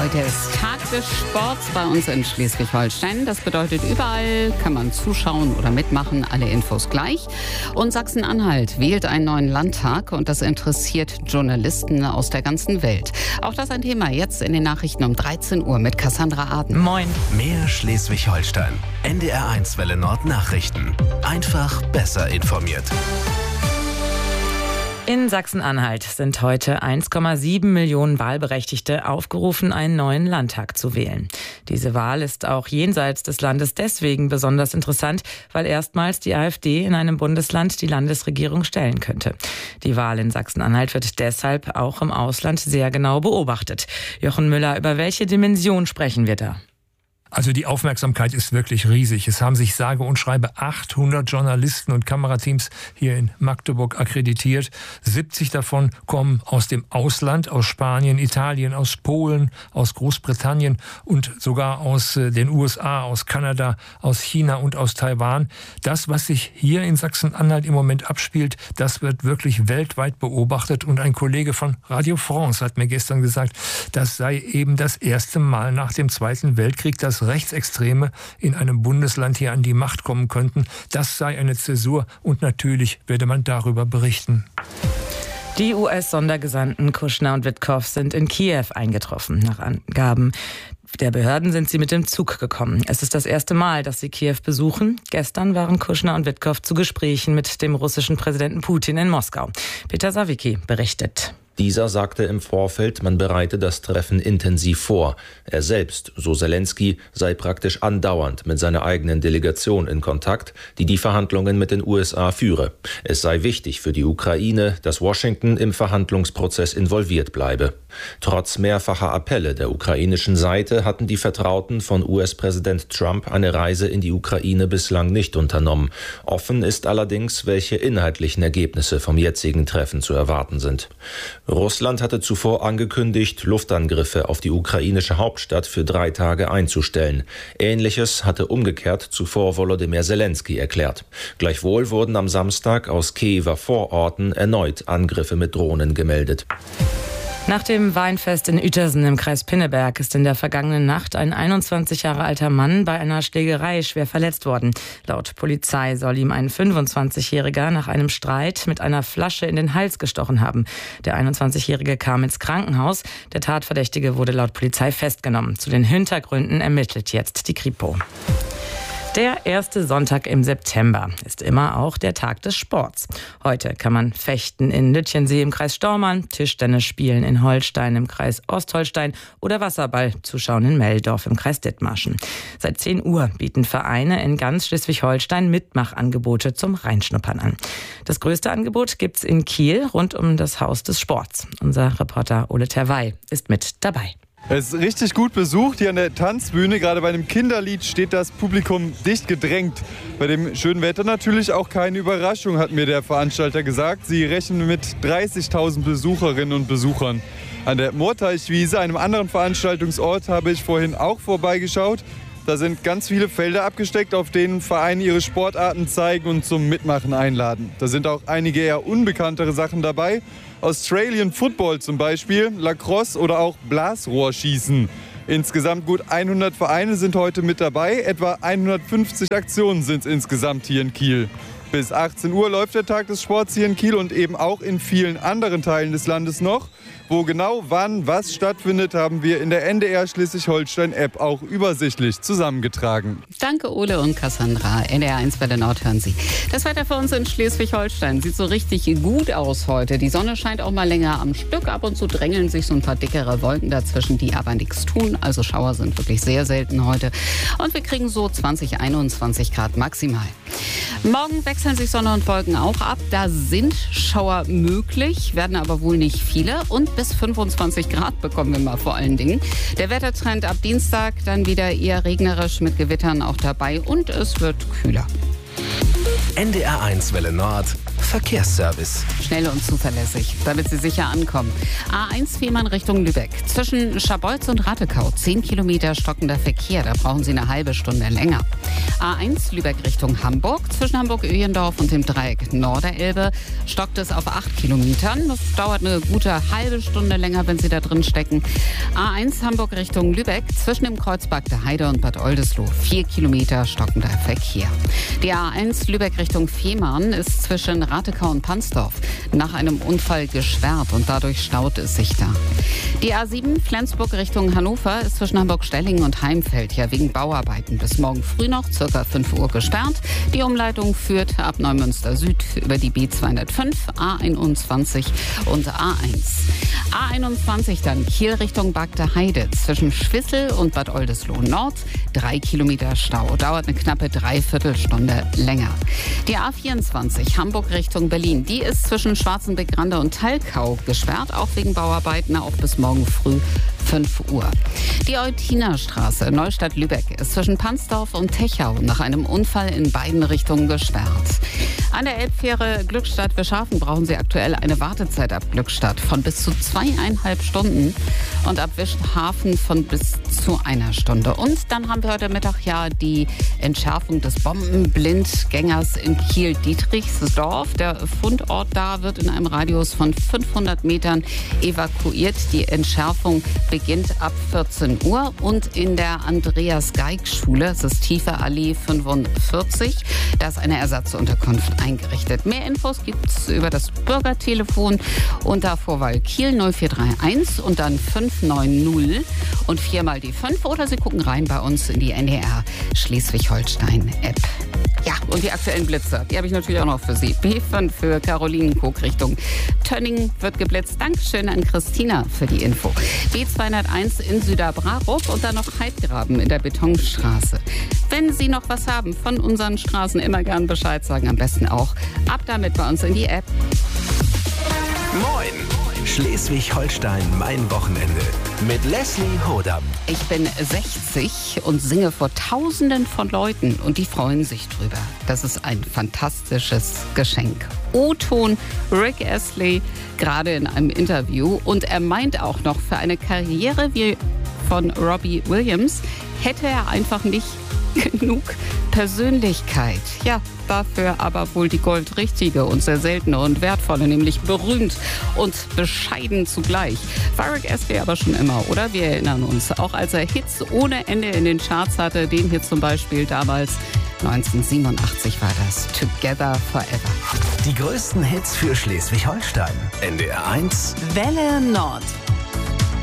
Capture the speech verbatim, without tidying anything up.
Heute ist Tag des Sports bei uns in Schleswig-Holstein. Das bedeutet, überall kann man zuschauen oder mitmachen, alle Infos gleich. Und Sachsen-Anhalt wählt einen neuen Landtag und das interessiert Journalisten aus der ganzen Welt. Auch das ein Thema jetzt in den Nachrichten um dreizehn Uhr mit Cassandra Aden. Moin. Mehr Schleswig-Holstein. N D R eins Welle Nord Nachrichten. Einfach besser informiert. In Sachsen-Anhalt sind heute eins Komma sieben Millionen Wahlberechtigte aufgerufen, einen neuen Landtag zu wählen. Diese Wahl ist auch jenseits des Landes deswegen besonders interessant, weil erstmals die AfD in einem Bundesland die Landesregierung stellen könnte. Die Wahl in Sachsen-Anhalt wird deshalb auch im Ausland sehr genau beobachtet. Jochen Müller, über welche Dimension sprechen wir da? Also die Aufmerksamkeit ist wirklich riesig. Es haben sich sage und schreibe achthundert Journalisten und Kamerateams hier in Magdeburg akkreditiert. siebzig davon kommen aus dem Ausland, aus Spanien, Italien, aus Polen, aus Großbritannien und sogar aus den U S A, aus Kanada, aus China und aus Taiwan. Das, was sich hier in Sachsen-Anhalt im Moment abspielt, das wird wirklich weltweit beobachtet. Und ein Kollege von Radio France hat mir gestern gesagt, das sei eben das erste Mal nach dem Zweiten Weltkrieg, dass Rechtsextreme in einem Bundesland hier an die Macht kommen könnten. Das sei eine Zäsur und natürlich werde man darüber berichten. Die U S-Sondergesandten Kushner und Witkow sind in Kiew eingetroffen. Nach Angaben der Behörden sind sie mit dem Zug gekommen. Es ist das erste Mal, dass sie Kiew besuchen. Gestern waren Kushner und Witkow zu Gesprächen mit dem russischen Präsidenten Putin in Moskau. Peter Sawicki berichtet. Dieser sagte im Vorfeld, man bereite das Treffen intensiv vor. Er selbst, so Zelensky, sei praktisch andauernd mit seiner eigenen Delegation in Kontakt, die die Verhandlungen mit den U S A führe. Es sei wichtig für die Ukraine, dass Washington im Verhandlungsprozess involviert bleibe. Trotz mehrfacher Appelle der ukrainischen Seite hatten die Vertrauten von U S-Präsident Trump eine Reise in die Ukraine bislang nicht unternommen. Offen ist allerdings, welche inhaltlichen Ergebnisse vom jetzigen Treffen zu erwarten sind. Russland hatte zuvor angekündigt, Luftangriffe auf die ukrainische Hauptstadt für drei Tage einzustellen. Ähnliches hatte umgekehrt zuvor Volodymyr Zelensky erklärt. Gleichwohl wurden am Samstag aus Kiewer Vororten erneut Angriffe mit Drohnen gemeldet. Nach dem Weinfest in Uetersen im Kreis Pinneberg ist in der vergangenen Nacht ein einundzwanzig Jahre alter Mann bei einer Schlägerei schwer verletzt worden. Laut Polizei soll ihm ein fünfundzwanzigjähriger nach einem Streit mit einer Flasche in den Hals gestochen haben. Der einundzwanzigjährige kam ins Krankenhaus. Der Tatverdächtige wurde laut Polizei festgenommen. Zu den Hintergründen ermittelt jetzt die Kripo. Der erste Sonntag im September ist immer auch der Tag des Sports. Heute kann man fechten in Lütjensee im Kreis Stormarn, Tischtennis spielen in Holstein im Kreis Ostholstein oder Wasserball zuschauen in Meldorf im Kreis Dithmarschen. Seit zehn Uhr bieten Vereine in ganz Schleswig-Holstein Mitmachangebote zum Reinschnuppern an. Das größte Angebot gibt's in Kiel rund um das Haus des Sports. Unser Reporter Ole Terwey ist mit dabei. Es ist richtig gut besucht hier an der Tanzbühne. Gerade bei einem Kinderlied steht das Publikum dicht gedrängt. Bei dem schönen Wetter natürlich auch keine Überraschung, hat mir der Veranstalter gesagt. Sie rechnen mit dreißigtausend Besucherinnen und Besuchern. An der Moorteichwiese, einem anderen Veranstaltungsort, habe ich vorhin auch vorbeigeschaut. Da sind ganz viele Felder abgesteckt, auf denen Vereine ihre Sportarten zeigen und zum Mitmachen einladen. Da sind auch einige eher unbekanntere Sachen dabei. Australian Football zum Beispiel, Lacrosse oder auch Blasrohrschießen. Insgesamt gut hundert Vereine sind heute mit dabei. Etwa hundertfünfzig Aktionen sind es insgesamt hier in Kiel. Bis achtzehn Uhr läuft der Tag des Sports hier in Kiel und eben auch in vielen anderen Teilen des Landes noch. Wo genau, wann, was stattfindet, haben wir in der N D R Schleswig-Holstein-App auch übersichtlich zusammengetragen. Danke Ole und Cassandra. N D R eins Welle Nord hören Sie. Das Wetter für uns in Schleswig-Holstein sieht so richtig gut aus heute. Die Sonne scheint auch mal länger am Stück. Ab und zu drängeln sich so ein paar dickere Wolken dazwischen, die aber nichts tun. Also Schauer sind wirklich sehr selten heute. Und wir kriegen so zwanzig, einundzwanzig Grad maximal. Morgen wechseln sich Sonne und Wolken auch ab. Da sind Schauer möglich, werden aber wohl nicht viele. Und bis fünfundzwanzig Grad bekommen wir mal vor allen Dingen. Der Wettertrend ab Dienstag dann wieder eher regnerisch mit Gewittern auch dabei und es wird kühler. N D R eins Welle Nord Verkehrsservice. Schnell und zuverlässig, damit Sie sicher ankommen. A eins Fehmarn Richtung Lübeck. Zwischen Schabolz und Rattekau zehn Kilometer stockender Verkehr. Da brauchen Sie eine halbe Stunde länger. A eins Lübeck Richtung Hamburg. Zwischen Hamburg-Öhlendorf und dem Dreieck Norderelbe stockt es auf acht Kilometern. Das dauert eine gute halbe Stunde länger, wenn Sie da drin stecken. A eins Hamburg Richtung Lübeck. Zwischen dem Kreuz Bagde Heide und Bad Oldesloe vier Kilometer stockender Verkehr. Die A eins Lübeck Richtung Fehmarn ist zwischen Ratekau und Pansdorf nach einem Unfall gesperrt und dadurch staut es sich da. Die A sieben Flensburg Richtung Hannover ist zwischen Hamburg-Stellingen und Heimfeld ja wegen Bauarbeiten bis morgen früh noch circa fünf Uhr gesperrt. Die Umleitung führt ab Neumünster Süd über die B zweihundertfünf, A einundzwanzig und A eins. A einundzwanzig dann Kiel Richtung Bagde Heide zwischen Schwissel und Bad Oldesloe Nord. Drei Kilometer Stau, dauert eine knappe Dreiviertelstunde länger. Die A vierundzwanzig Hamburg Richtung Berlin, die ist zwischen Schwarzenbeck-Rande und Talkau gesperrt, auch wegen Bauarbeiten, auch bis morgen früh fünf Uhr. Die Eutinerstraße Neustadt-Lübeck ist zwischen Pansdorf und Techau nach einem Unfall in beiden Richtungen gesperrt. An der Elbfähre Glückstadt-Wischhafen brauchen Sie aktuell eine Wartezeit ab Glückstadt von bis zu zweieinhalb Stunden und ab Wischhafen von bis zu einer Stunde. Und dann haben wir heute Mittag ja die Entschärfung des Bombenblindgängers in Kiel-Dietrichsdorf. Der Fundort da wird in einem Radius von fünfhundert Metern evakuiert. Die Entschärfung beginnt ab vierzehn Uhr und in der Andreas-Geig-Schule, es ist Tiefe Allee fünfundvierzig, da ist eine Ersatzunterkunft eingerichtet. Mehr Infos gibt es über das Bürgertelefon unter Vorwahl Kiel null vier drei eins und dann fünf neun null und viermal die fünf oder Sie gucken rein bei uns in die N D R Schleswig-Holstein-App. Ja, und die aktuellen Blitzer, die habe ich natürlich auch noch für Sie. B fünf für Karolinenkog Richtung Tönning wird geblitzt. Dankeschön an Christina für die Info. B zweihunderteins in Süderbrarup und dann noch Heidgraben in der Betonstraße. Wenn Sie noch was haben von unseren Straßen, immer gern Bescheid sagen. Am besten auch ab damit bei uns in die App. Moin! Schleswig-Holstein, mein Wochenende. Mit Leslie Hodam. Ich bin sechzig und singe vor Tausenden von Leuten und die freuen sich drüber. Das ist ein fantastisches Geschenk. O-Ton Rick Astley gerade in einem Interview und er meint auch noch, für eine Karriere wie von Robbie Williams hätte er einfach nicht genug Persönlichkeit. Ja, dafür aber wohl die goldrichtige und sehr seltene und wertvolle, nämlich berühmt und bescheiden zugleich. War Rick Astley aber schon immer, oder? Wir erinnern uns, auch als er Hits ohne Ende in den Charts hatte, den hier zum Beispiel damals neunzehnhundertsiebenundachtzig war das, Together Forever. Die größten Hits für Schleswig-Holstein. N D R eins Welle Nord.